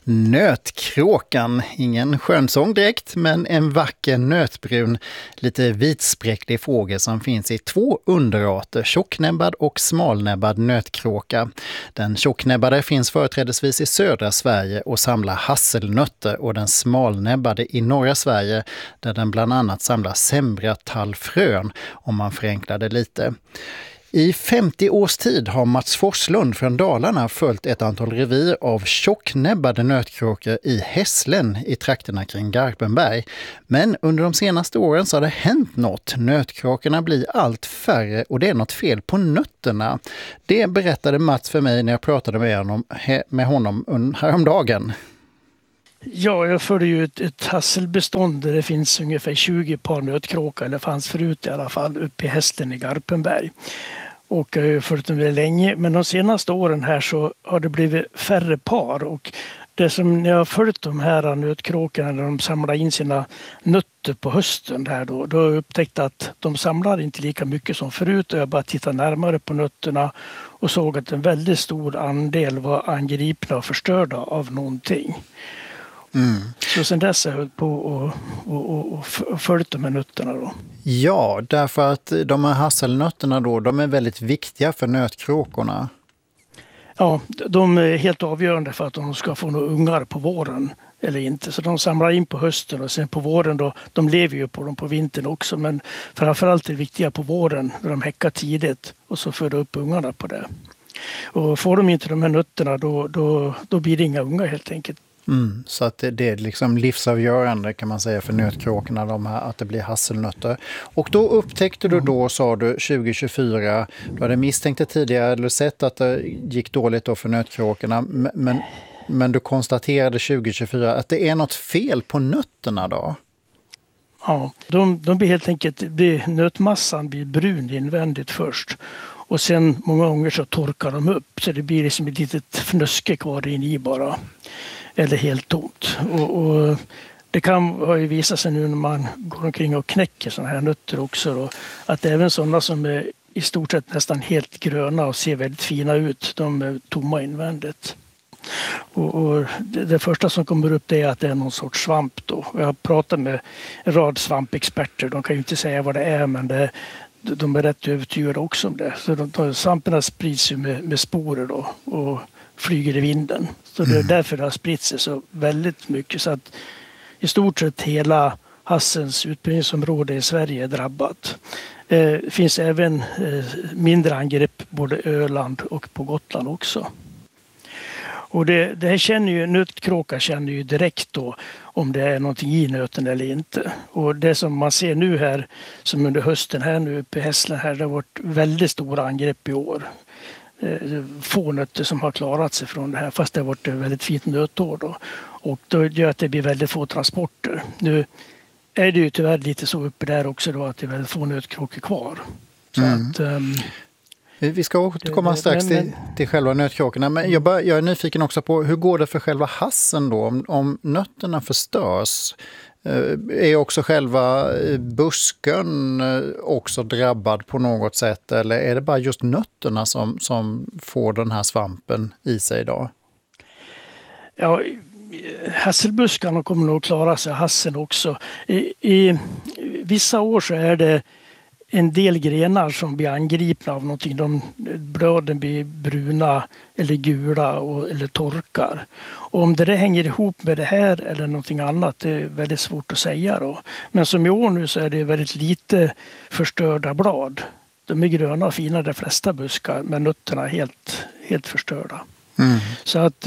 Nötkråkan, ingen skönsång direkt, men en vacker nötbrun, lite vitspräcklig fågel som finns i två underarter, tjocknäbbad och smalnäbbad nötkråka. Den tjocknäbbade finns företrädesvis i södra Sverige och samlar hasselnötter, och den smalnäbbade i norra Sverige där den bland annat samlar sembriatallfrön, om man förenklar det lite. I 50 års tid har Mats Forslund från Dalarna följt ett antal revir av tjocknäbbade nötkråkor i Hässlen i trakterna kring Garpenberg. Men under de senaste åren så har det hänt något. Nötkråkorna blir allt färre och det är något fel på nötterna. Det berättade Mats för mig när jag pratade med honom häromdagen. Ja, jag följer ju ett hasselbestånd där det finns ungefär 20 par nötkråkor, eller fanns förut i alla fall, uppe i Hässlen i Garpenberg. Och jag har ju följt dem väldigt länge, men de senaste åren här så har det blivit färre par. Och det som när jag har följt de här nötkråkorna när de samlar in sina nötter på hösten där då har jag upptäckt att de samlar inte lika mycket som förut, och jag bara tittar närmare på nötterna och såg att en väldigt stor andel var angripna och förstörda av någonting. Så sen dess har jag hållit på och följt de här nötterna då. Ja, därför att de här hasselnötterna då, de är väldigt viktiga för nötkråkorna. Ja, de är helt avgörande för att de ska få några ungar på våren eller inte. Så de samlar in på hösten och sen på våren då, de lever ju på dem på vintern också, men framförallt är det viktiga på våren när de häckar tidigt och så föder upp ungarna på det. Och får de inte de här nötterna då blir det inga ungar helt enkelt. Så att det är liksom livsavgörande kan man säga för nötkråkorna att det blir hasselnötter. Och då upptäckte du då, sa du, 2024, du hade misstänkt det tidigare eller sett att det gick dåligt då för nötkråkorna, men du konstaterade 2024 att det är något fel på nötterna då? Ja, de blir helt enkelt, nötmassan blir brun invändigt först. Och sen många gånger så torkar de upp så det blir liksom ett litet fnöske kvar in i bara. Eller helt tomt. Och det har ju visat sig nu när man går omkring och knäcker sådana här nötter också då, att även sådana som är i stort sett nästan helt gröna och ser väldigt fina ut, de är tomma invändigt. Och det första som kommer upp det är att det är någon sorts svamp då. Jag har pratat med en rad svampexperter, de kan ju inte säga vad det är, men de är rätt övertygade också om det. Så svamperna sprids ju med sporer då och flyger i vinden. Så det är därför det har spritt sig så väldigt mycket. Så att i stort sett hela hassens utbredningsområde i Sverige är drabbat. Det finns även mindre angrepp både Öland och på Gotland också. Och det här känner ju, nötkråka känner ju direkt då om det är någonting i nöten eller inte. Och det som man ser nu här, som under hösten här nu uppe i Hässlen här, det har varit väldigt stora angrepp i år. Få nötter som har klarat sig från det här, fast det har varit ett väldigt fint nötår då. Och då gör att det blir väldigt få transporter. Nu är det ju tyvärr lite så uppe där också då att det är väldigt få nötkråkor kvar. Så att, vi ska återkomma strax till själva nötkråkorna, men jag är nyfiken också på hur går det för själva hassen då? Om nötterna förstörs, är också själva busken också drabbad på något sätt, eller är det bara just nötterna som får den här svampen i sig idag? Ja, hasselbuskarna kommer nog att klara sig, hassen också. I vissa år så är det en del grenar som blir angripna av någonting. Bladen blir bruna eller gula eller torkar. Och om det hänger ihop med det här eller någonting annat, det är väldigt svårt att säga då. Men som i år nu så är det väldigt lite förstörda blad. De är gröna och fina de flesta buskar, men nötterna är helt förstörda. Så att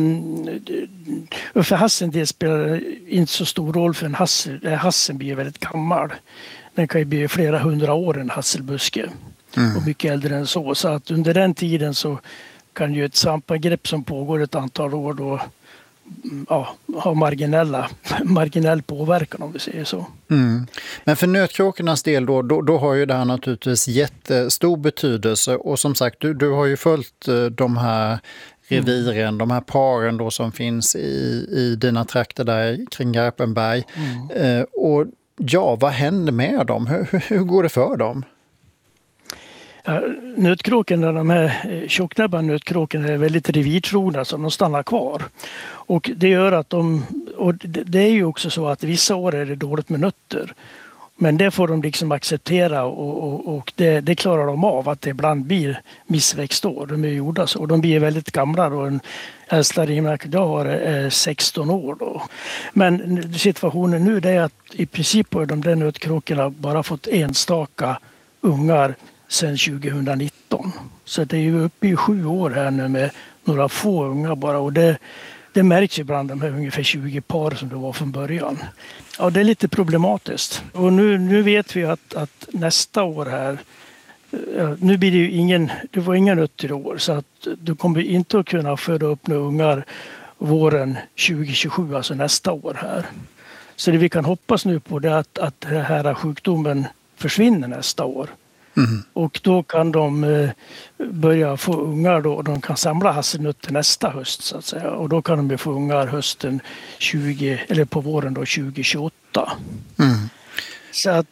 för hassen det spelar inte så stor roll, för hassen blir väldigt gammal. Den kan ju bli flera 100 år en hasselbuske och mycket äldre än så. Så att under den tiden så kan ju ett svampangrepp som pågår ett antal år då ha marginell påverkan, om vi säger så. Men för nötkråkornas del då har ju det här naturligtvis jättestor betydelse, och som sagt du har ju följt de här reviren, de här paren då som finns i dina trakter där kring Garpenberg. Och ja, vad händer med dem? Hur går det för dem? Nötkråkorna, de här tjocknäbbade nötkråkorna är väldigt revirtrogna så de stannar kvar. Och det gör att det är ju också så att vissa år är det dåligt med nötter. Men det får de liksom acceptera och det klarar de av att det ibland blir missväxtår. De är gjorda så. Och de blir väldigt gamla då. En äldsta ringmärke jag har är 16 år då. Men situationen nu är att i princip har de där nötkråkorna bara fått enstaka ungar sedan 2019. Så det är ju uppe i 7 år här nu med några få unga bara. Och det märks ju bland de här ungefär 20 par som det var från början. Ja, det är lite problematiskt. Och nu vet vi att nästa år här, nu blir det ju det var inga nötter i år så att du kommer inte att kunna föda upp några ungar våren 2027, alltså nästa år här. Så det vi kan hoppas nu på det är att den här sjukdomen försvinner nästa år. Mm. Och då kan de börja få ungar då, och de kan samla hasselnötter nästa höst så att säga. Och då kan de få ungar hösten på våren då 2028. Mm. Så att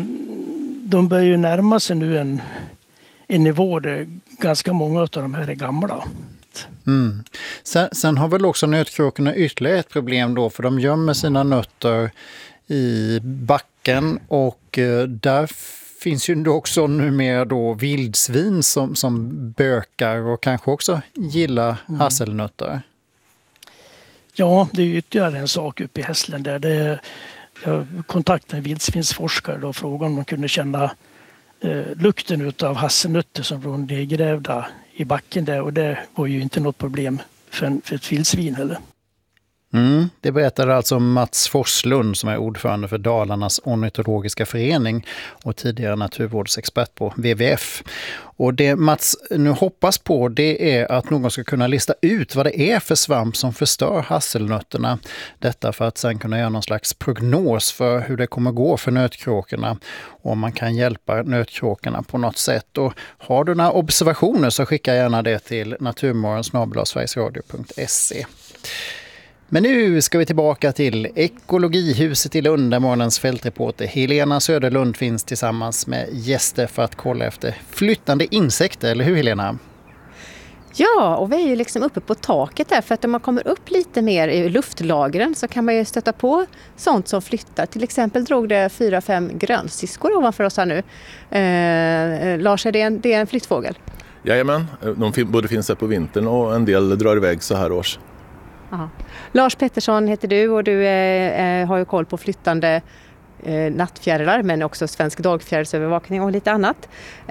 de börjar ju närma sig nu en nivå där ganska många av de här är gamla. Mm. Sen har väl också nötkråkorna ytterligare ett problem då, för de gömmer sina nötter i backen och där finns ju också numera då vildsvin som bökar och kanske också gillar hasselnötter. Ja, det är ytterligare en sak uppe i Hässlen där jag kontaktade en vildsvinsforskare och frågade om de kunde känna lukten av hasselnötter som var nedgrävda i backen där, och det var ju inte något problem för ett vildsvin heller. Det berättade alltså Mats Forslund som är ordförande för Dalarnas ornitologiska förening och tidigare naturvårdsexpert på WWF. Och det Mats nu hoppas på, det är att någon ska kunna lista ut vad det är för svamp som förstör hasselnötterna. Detta för att sen kunna göra någon slags prognos för hur det kommer gå för nötkråkorna och om man kan hjälpa nötkråkorna på något sätt. Och har du några observationer så skicka gärna det till naturmorgon@sverigesradio.se. Men nu ska vi tillbaka till Ekologihuset i Lund där morgonens fältreporter Helena Söderlund finns tillsammans med gäster för att kolla efter flyttande insekter, eller hur Helena? Ja, och vi är ju liksom uppe på taket där, för att om man kommer upp lite mer i luftlagren så kan man ju stöta på sånt som flyttar. Till exempel drog det 4-5 grönsyskor ovanför oss här nu. Lars, är det en flyttfågel? Jajamän, de både finns här på vintern och en del drar iväg så här års. Aha. Lars Pettersson heter du och du har ju koll på flyttande nattfjärilar men också svensk dagfjärilsövervakning och lite annat.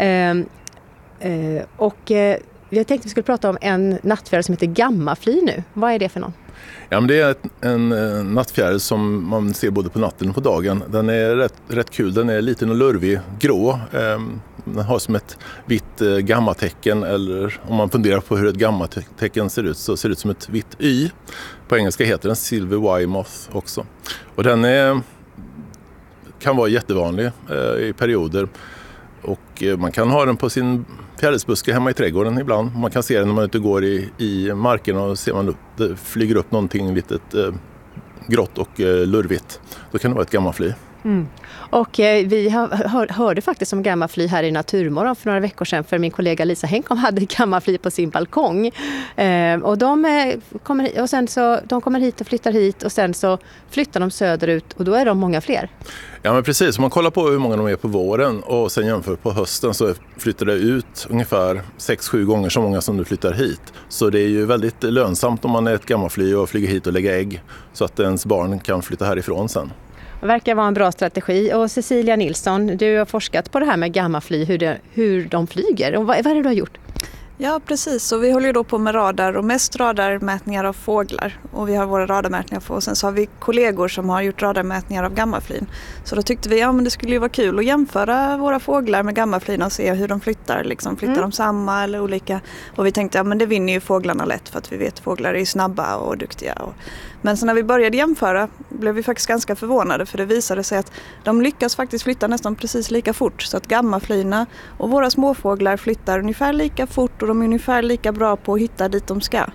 Jag tänkte vi skulle prata om en nattfjäril som heter gammafly nu. Vad är det för någon? Ja, men det är en nattfjäril som man ser både på natten och på dagen. Den är rätt kul, den är liten och lurvig, grå. Den har som ett vitt gammatecken, eller om man funderar på hur ett gammatecken ser ut så ser det ut som ett vitt Y. På engelska heter den Silver Y-moth också. Och den kan vara jättevanlig i perioder. Och man kan ha den på sin fjärilsbuske hemma i trädgården ibland. Man kan se den när man inte går i marken och ser man det flyger upp någonting litet grått och lurvigt. Då kan det vara ett gammafly. Mm. Och vi hörde faktiskt om gammafly här i Naturmorgon för några veckor sedan, för min kollega Lisa Henkom hade gammafly på sin balkong. Och de kommer hit och flyttar hit och sen så flyttar de söderut och då är de många fler. Ja, men precis, om man kollar på hur många de är på våren och sen jämför på hösten så flyttar det ut ungefär 6-7 gånger så många som du flyttar hit. Så det är ju väldigt lönsamt om man är ett gammafly och flyger hit och lägger ägg så att ens barn kan flytta härifrån sen. Det verkar vara en bra strategi. Och Cecilia Nilsson, du har forskat på det här med gammafly, hur de flyger. Och vad är det du har gjort? Ja, precis. Så vi håller ju då på med radar och mest radarmätningar av fåglar. Och vi har våra radarmätningar på. Och sen så har vi kollegor som har gjort radarmätningar av gammaflyn. Så då tyckte vi men det skulle ju vara kul att jämföra våra fåglar med gammaflyn och se hur de flyttar. Liksom, flyttar de samma eller olika? Och vi tänkte men det vinner ju fåglarna lätt för att vi vet att fåglar är snabba och duktiga. Men så när vi började jämföra blev vi faktiskt ganska förvånade, för det visade sig att de lyckas faktiskt flytta nästan precis lika fort. Så att gammaflyna och våra småfåglar flyttar ungefär lika fort och de är ungefär lika bra på att hitta dit de ska.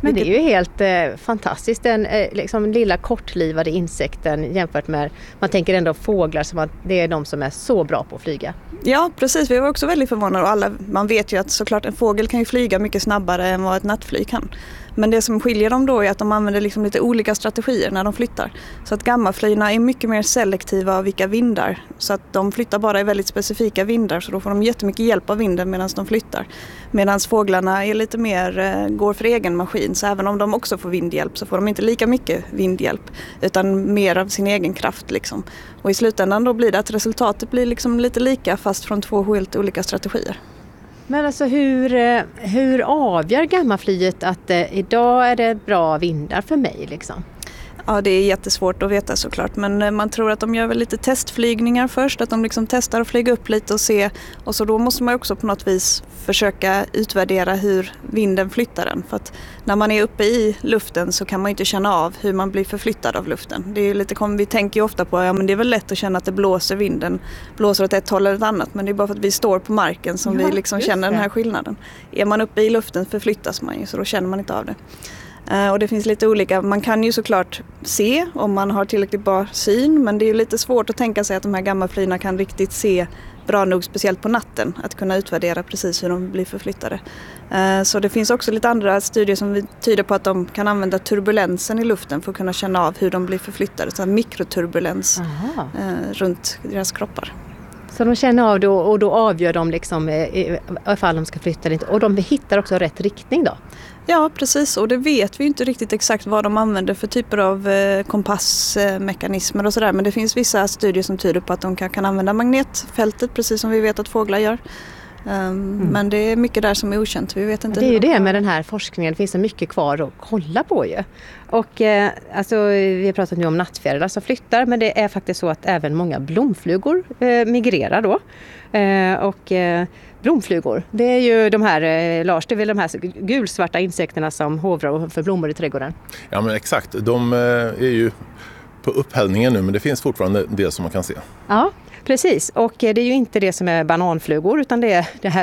Men det är ju helt fantastiskt, den liksom lilla kortlivade insekten jämfört med, man tänker ändå fåglar som att det är de som är så bra på att flyga. Ja, precis. Vi var också väldigt förvånade och man vet ju att såklart en fågel kan ju flyga mycket snabbare än vad ett nattflyg kan. Men det som skiljer dem då är att de använder liksom lite olika strategier när de flyttar. Så att gammaflyna är mycket mer selektiva av vilka vindar. Så att de flyttar bara i väldigt specifika vindar, så då får de jättemycket hjälp av vinden medan de flyttar. Medan fåglarna är lite mer, går för egen maskin, så även om de också får vindhjälp så får de inte lika mycket vindhjälp utan mer av sin egen kraft liksom. Och i slutändan då blir det att resultatet blir liksom lite lika fast från 2 helt olika strategier. Men alltså hur avgör gammaflyget att idag är det bra vindar för mig liksom? Ja, det är jättesvårt att veta såklart, men man tror att de gör väl lite testflygningar först, att de liksom testar att flyga upp lite och se, och så då måste man också på något vis försöka utvärdera hur vinden flyttar den, för att när man är uppe i luften så kan man inte känna av hur man blir förflyttad av luften. Det är lite, vi tänker ju ofta på, ja men det är väl lätt att känna att det blåser, vinden blåser åt ett håll eller ett annat, men det är bara för att vi står på marken som vi liksom känner den här skillnaden. Är man uppe i luften förflyttas man ju, så då känner man inte av det. Och det finns lite olika, man kan ju såklart se om man har tillräckligt bra syn, men det är ju lite svårt att tänka sig att de här gammaflyna kan riktigt se bra nog, speciellt på natten, att kunna utvärdera precis hur de blir förflyttade. Så det finns också lite andra studier som tyder på att de kan använda turbulensen i luften för att kunna känna av hur de blir förflyttade, så mikroturbulens runt deras kroppar. Så de känner av det och då avgör de liksom ifall de ska flytta eller inte. Och de hittar också rätt riktning då? Ja, precis. Och det vet vi inte riktigt exakt vad de använder för typer av kompassmekanismer och sådär. Men det finns vissa studier som tyder på att de kan använda magnetfältet, precis som vi vet att fåglar gör. Men det är mycket där som är okänt. Vi vet inte. Det är ju det med den här forskningen. Det finns så mycket kvar att kolla på ju. Och alltså, vi har pratat nu om nattfjärilar som flyttar, men det är faktiskt så att även många blomflugor migrerar då. Blomflugor, det är ju de här, Lars, det är väl de här gulsvarta insekterna som hovrar för blommor i trädgården? Ja, men exakt. De är ju på upphällningen nu, men det finns fortfarande det som man kan se. Ja, precis. Och det är ju inte det som är bananflugor, utan det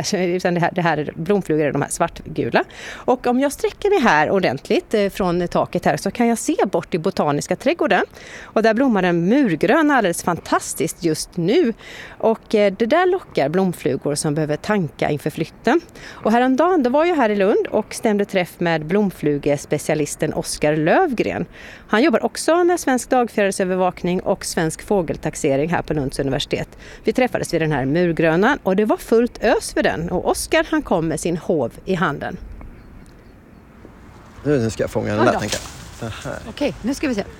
här blomflugor är de här svartgula. Och om jag sträcker mig här ordentligt från taket här så kan jag se bort i botaniska trädgården. Och där blommar en murgrön alldeles fantastiskt just nu. Och det där lockar blomflugor som behöver tanka inför flytten. Och häromdagen, då var jag här i Lund och stämde träff med blomflugespecialisten Oskar Lövgren. Han jobbar också med svensk dagfjärilsövervakning och svensk fågeltaxering här på Lunds universitet. Vi träffades vid den här murgrönan och det var fullt ös för den. Och Oskar, han kom med sin hov i handen. Nu ska jag fånga den där, tänker jag. Okej, nu ska vi se.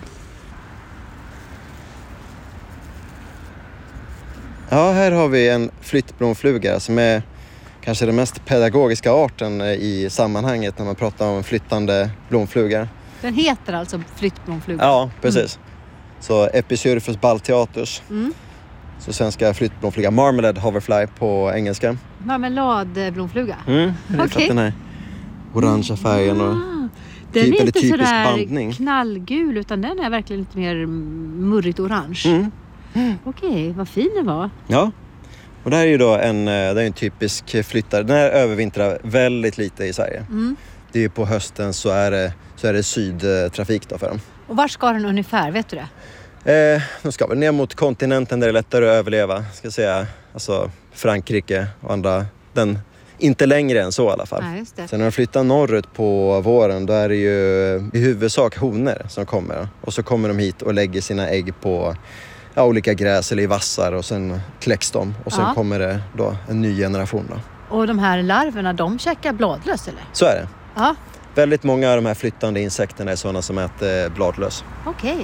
Ja, här har vi en flyttblomfluga som är kanske den mest pedagogiska arten i sammanhanget när man pratar om flyttande blomflugor. Den heter alltså flyttblomfluga? Ja, precis. Så Epicyrphus balteatus. Så svenska flyttblomfluga, marmalade hoverfly på engelska. Marmeladblomfluga? Okej. Den här orangea färgen och den är inte typisk sådär bandning. Knallgul, utan den är verkligen lite mer murrigt orange. Okej, vad fin den var. Ja, och det här är ju då en typisk flyttare. Den här övervintrar väldigt lite i Sverige. Det är ju på hösten så är det sydtrafik då för dem. Och var ska den ungefär, vet du det? De ska väl ner mot kontinenten där det är lättare att överleva. Ska säga, alltså Frankrike och andra. Den inte längre än så i alla fall. Ja, just det. Sen när de flyttar norrut på våren, då är det ju i huvudsak honor som kommer. Och så kommer de hit och lägger sina ägg på olika gräs eller i vassar och sen kläcks de. Och sen kommer det då en ny generation då. Och de här larverna, de käkar bladlöss eller? Så är det. Ja. Väldigt många av de här flyttande insekterna är sådana som äter bladlöss. Okej.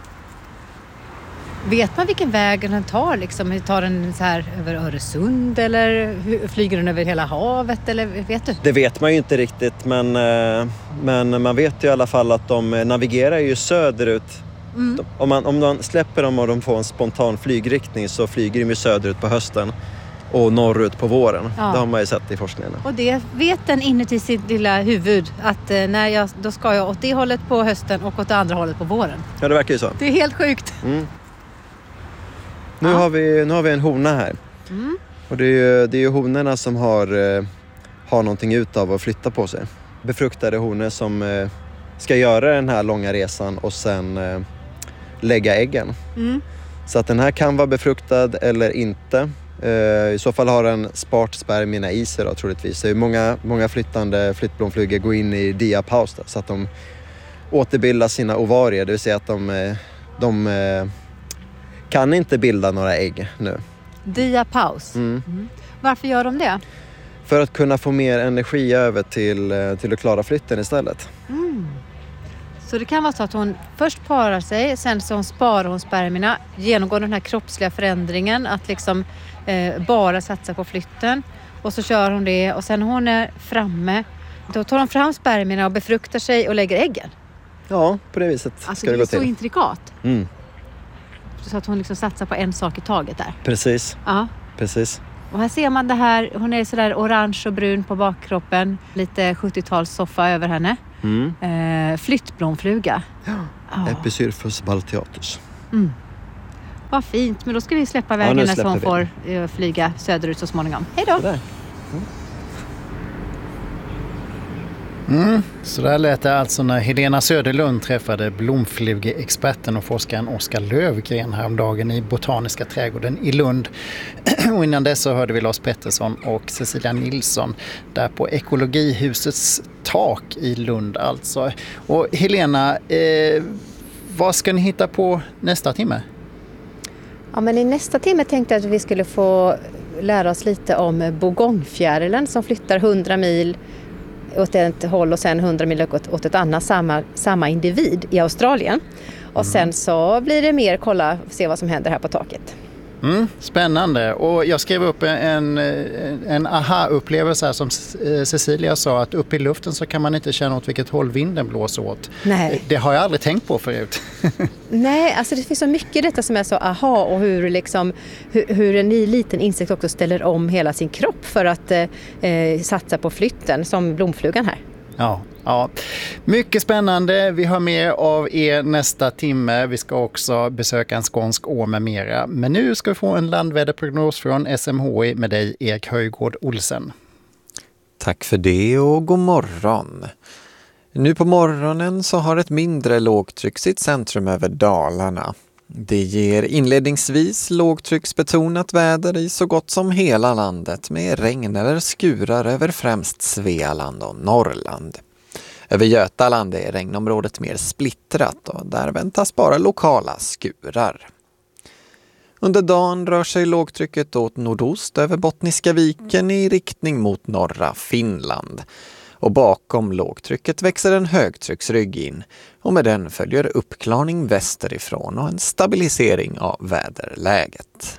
Vet man vilken väg den tar? Liksom? Tar den så här över Öresund eller flyger den över hela havet? Eller vet du? Det vet man ju inte riktigt, men man vet ju i alla fall att de navigerar ju söderut. Om man släpper dem och de får en spontan flygriktning så flyger de ju söderut på hösten och norrut på våren. Ja. Det har man ju sett i forskningen. Och det vet den inuti sitt lilla huvud att då ska jag åt det hållet på hösten och åt det andra hållet på våren. Ja, det verkar ju så. Det är helt sjukt. Nu har vi en hona här. Och det är ju honorna som har någonting utav att flytta på sig. befruktade honor som ska göra den här långa resan och sen lägga äggen. Så att den här kan vara befruktad eller inte. I så fall har den sparat spermierna i sig då, troligtvis. Det är många flyttblomflugor går in i diapaus så att de återbildar sina ovarier. Det vill säga att de kan inte bilda några ägg nu. Diapaus. Varför gör de det? För att kunna få mer energi över till att klara flytten istället. Så det kan vara så att hon först parar sig, sen så sparar hon spermierna, genomgår den här kroppsliga förändringen att liksom bara satsa på flytten. Och så kör hon det och sen när hon är framme, då tar hon fram spermierna och befruktar sig och lägger äggen. Ja, på det viset alltså ska det gå till. Det är så intrikat. Så att hon liksom satsar på en sak i taget där. Precis. Ja. Precis. Och här ser man det här, hon är sådär orange och brun på bakkroppen. Lite 70-tals soffa över henne. Flyttblomfluga. Epicyrphus balteatus. Vad fint, men då ska vi släppa iväg henne så hon får flyga söderut så småningom. Hej då! Så där lät det alltså när Helena Söderlund träffade blomflugeexperten och forskaren Oskar Lövgren häromdagen i Botaniska trädgården i Lund. Och innan dess så hörde vi Lars Pettersson och Cecilia Nilsson där på Ekologihusets tak i Lund alltså. Och Helena, vad ska ni hitta på nästa timme? Ja, men i nästa timme tänkte jag att vi skulle få lära oss lite om bogongfjärilen som flyttar 100 mil åt ett håll och sen 100 mil åt ett annat samma individ i Australien. Och sen så blir det mer kolla och se vad som händer här på taket. Spännande. Och jag skrev upp en aha-upplevelse här som Cecilia sa, att upp i luften så kan man inte känna åt vilket håll vinden blåser åt. Nej. Det har jag aldrig tänkt på förut. Nej, alltså det finns så mycket i detta som är så aha, och hur en liten insekt också ställer om hela sin kropp för att satsa på flytten som blomflugan här. Ja, mycket spännande. Vi har mer av er nästa timme. Vi ska också besöka en skånsk å med mera. Men nu ska vi få en landväderprognos från SMHI med dig, Erik Höjgård Olsen. Tack för det och god morgon. Nu på morgonen så har ett mindre lågtryck sitt centrum över Dalarna. Det ger inledningsvis lågtrycksbetonat väder i så gott som hela landet med regn eller skurar över främst Svealand och Norrland. Över Götaland är regnområdet mer splittrat och där väntas bara lokala skurar. Under dagen rör sig lågtrycket åt nordost över Bottniska viken i riktning mot norra Finland. Och bakom lågtrycket växer en högtrycksrygg in och med den följer uppklarning västerifrån och en stabilisering av väderläget.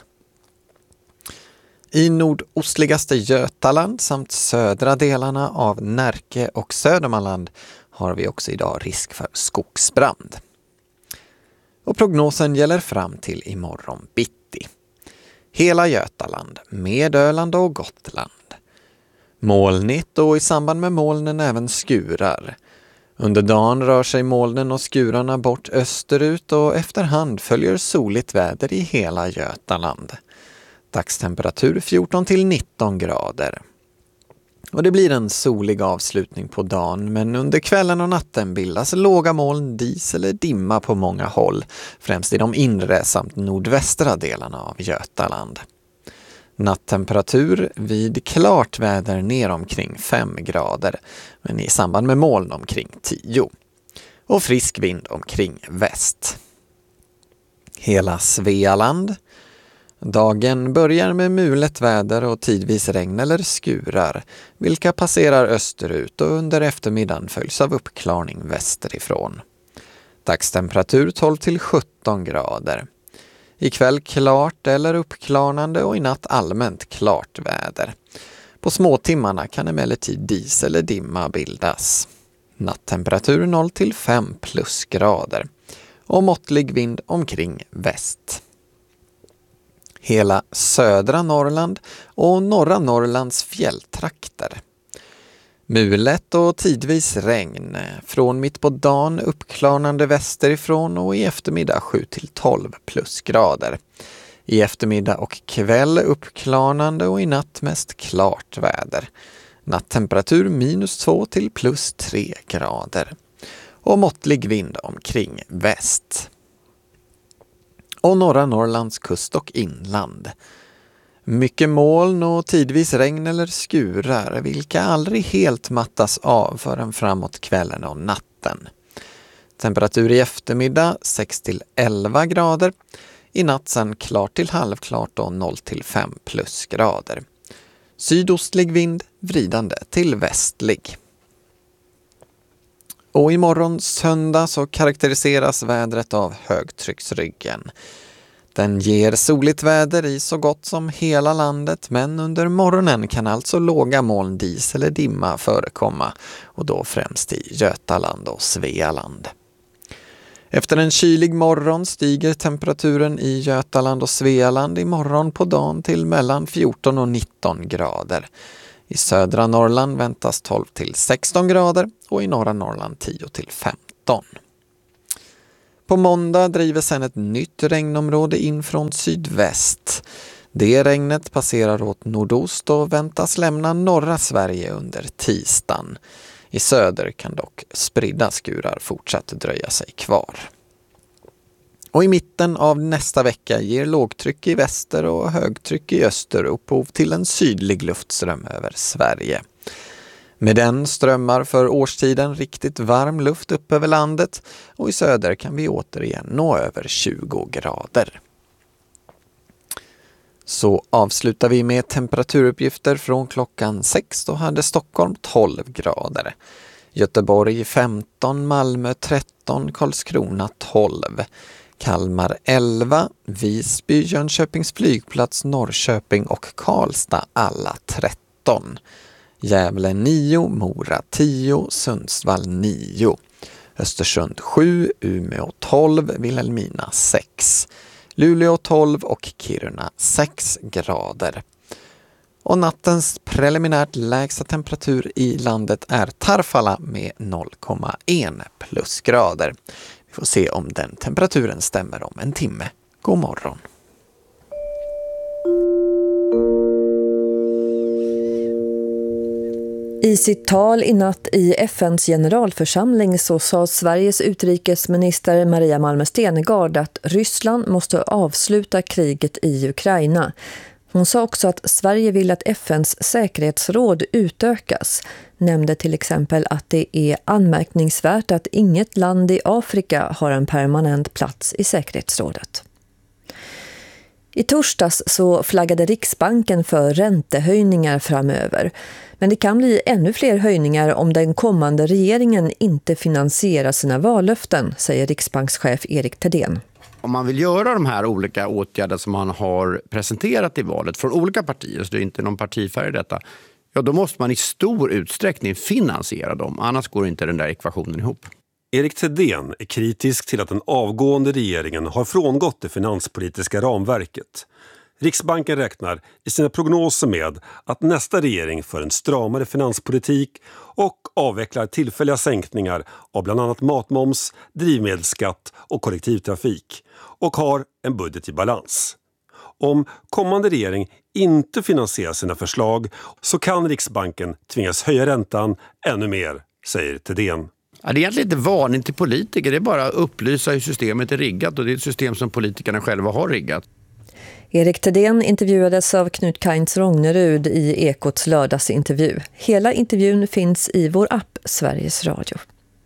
I nordostligaste Götaland samt södra delarna av Närke och Södermanland har vi också idag risk för skogsbrand. Och prognosen gäller fram till imorgon bitti. Hela Götaland med Öland och Gotland. Molnigt och i samband med molnen även skurar. Under dagen rör sig molnen och skurarna bort österut och efterhand följer soligt väder i hela Götaland. Dagstemperatur 14 till 19 grader. Och det blir en solig avslutning på dagen, men under kvällen och natten bildas låga moln, dis eller dimma på många håll, främst i de inre samt nordvästra delarna av Götaland. Nattemperatur vid klart väder ner omkring 5 grader, men i samband med moln omkring 10. Och frisk vind omkring väst. Hela Svealand. Dagen börjar med mulet väder och tidvis regn eller skurar, vilka passerar österut och under eftermiddagen följs av uppklarning västerifrån. Dagstemperatur 12 till 17 grader. Ikväll klart eller uppklarnande och i natt allmänt klart väder. På småtimmarna kan emellertid dis eller dimma bildas. Nattemperatur 0 till 5 plusgrader och måttlig vind omkring väst. Hela södra Norrland och norra Norrlands fjälltrakter. Mulet och tidvis regn, från mitt på dagen uppklarnande västerifrån och i eftermiddag 7 till 12 plusgrader. I eftermiddag och kväll uppklarnande och i natt mest klart väder. Nattemperatur -2 till +3 grader. Och måttlig vind omkring väst. Och norra Norrlands kust och inland. Mycket moln och tidvis regn eller skurar, vilka aldrig helt mattas av förrän framåt kvällen och natten. Temperatur i eftermiddag 6 till 11 grader. I natt sen klart till halvklart och 0 till 5 plusgrader. Sydostlig vind, vridande till västlig. Och imorgon söndag så karaktäriseras vädret av högtrycksryggen. Den ger soligt väder i så gott som hela landet, men under morgonen kan alltså låga moln, dis eller dimma förekomma, och då främst i Götaland och Svealand. Efter en kylig morgon stiger temperaturen i Götaland och Svealand imorgon på dagen till mellan 14 och 19 grader. I södra Norrland väntas 12 till 16 grader och i norra Norrland 10 till 15. På måndag driver sedan ett nytt regnområde in från sydväst. Det regnet passerar åt nordost och väntas lämna norra Sverige under tisdagen. I söder kan dock spridda skurar fortsatt dröja sig kvar. Och i mitten av nästa vecka ger lågtryck i väster och högtryck i öster upphov till en sydlig luftström över Sverige. Med den strömmar för årstiden riktigt varm luft upp över landet, och i söder kan vi återigen nå över 20 grader. Så avslutar vi med temperaturuppgifter från klockan 6. Då hade Stockholm 12 grader. Göteborg 15, Malmö 13, Karlskrona 12. Kalmar 11, Visby, Jönköpings flygplats, Norrköping och Karlstad alla 13. Gävle 9, Mora 10, Sundsvall 9. Östersund 7, Umeå 12, Vilhelmina 6. Luleå 12 och Kiruna 6 grader. Och nattens preliminärt lägsta temperatur i landet är Tarfala med 0,1 plusgrader. Vi får se om den temperaturen stämmer om en timme. God morgon. I sitt tal i natt i FNs generalförsamling så sa Sveriges utrikesminister Maria Malmö Stenergard att Ryssland måste avsluta kriget i Ukraina. Hon sa också att Sverige vill att FNs säkerhetsråd utökas. Nämnde till exempel att det är anmärkningsvärt att inget land i Afrika har en permanent plats i säkerhetsrådet. I torsdags så flaggade Riksbanken för räntehöjningar framöver. Men det kan bli ännu fler höjningar om den kommande regeringen inte finansierar sina vallöften, säger Riksbankschef Erik Thedéen. Om man vill göra de här olika åtgärder som man har presenterat i valet från olika partier, så det är inte någon partifärg i detta, ja då måste man i stor utsträckning finansiera dem, annars går inte den där ekvationen ihop. Erik Thedéen är kritisk till att den avgående regeringen har frångått det finanspolitiska ramverket. Riksbanken räknar i sina prognoser med att nästa regering för en stramare finanspolitik och avvecklar tillfälliga sänkningar av bland annat matmoms, drivmedelsskatt och kollektivtrafik och har en budget i balans. Om kommande regering inte finansierar sina förslag så kan Riksbanken tvingas höja räntan ännu mer, säger Thedéen. Ja, det är egentligen inte varning till politiker, det är bara att upplysa hur systemet är riggat, och det är ett system som politikerna själva har riggat. Erik Thedéen intervjuades av Knut Kainz Rognerud i Ekots lördagsintervju. Hela intervjun finns i vår app Sveriges Radio.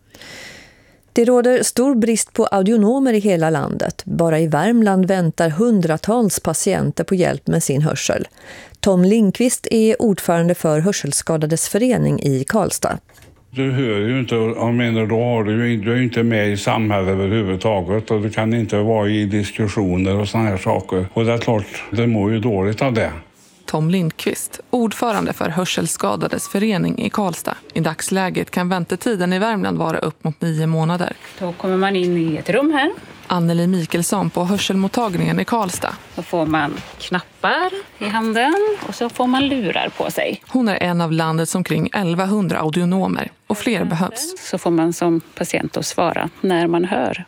Det råder stor brist på audionomer i hela landet. Bara i Värmland väntar hundratals patienter på hjälp med sin hörsel. Tom Lindqvist är ordförande för Hörselskadades förening i Karlstad. Du hör ju inte, jag menar, då har du är inte med i samhället överhuvudtaget, och du kan inte vara i diskussioner och såna här saker. Och det är klart, det mår ju dåligt av det. Tom Lindqvist, ordförande för Hörselskadades förening i Karlstad. I dagsläget kan väntetiden i Värmland vara upp mot 9 månader. Då kommer man in i ett rum här. Anneli Mikelsson på hörselmottagningen i Karlstad. Då får man knappar i handen och så får man lurar på sig. Hon är en av landets omkring 1100 audionomer och fler behövs. Så får man som patient att svara när man hör.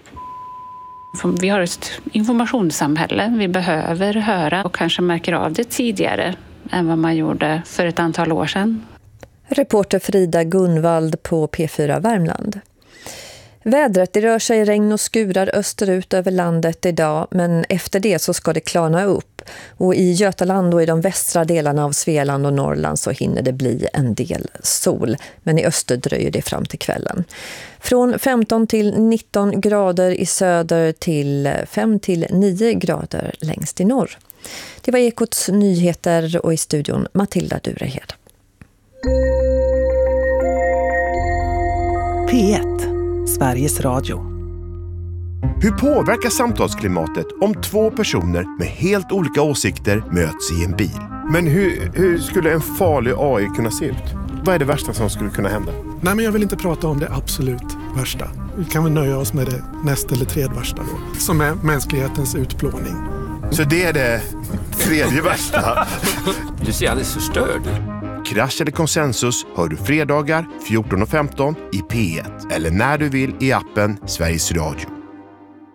Vi har ett informationssamhälle. Vi behöver höra och kanske märker av det tidigare än vad man gjorde för ett antal år sedan. Reporter Frida Gunvald på P4 Värmland. Vädret, det rör sig regn och skurar österut över landet idag, men efter det så ska det klarna upp. Och i Götaland och i de västra delarna av Svealand och Norrland så hinner det bli en del sol. Men i öster dröjer det fram till kvällen. Från 15 till 19 grader i söder till 5 till 9 grader längst i norr. Det var Ekots nyheter och i studion Matilda Durehed. P1, Sveriges Radio. Hur påverkar samtalsklimatet om två personer med helt olika åsikter möts i en bil? Men hur skulle en farlig AI kunna se ut? Vad är det värsta som skulle kunna hända? Nej, men jag vill inte prata om det absolut värsta. Vi kan väl nöja oss med det näst eller tredje värsta då, som är mänsklighetens utplåning. Så det är det tredje värsta? Du ser alldeles förstörd. Krasch eller konsensus hör du fredagar 14:15 i P1 eller när du vill i appen Sveriges Radio.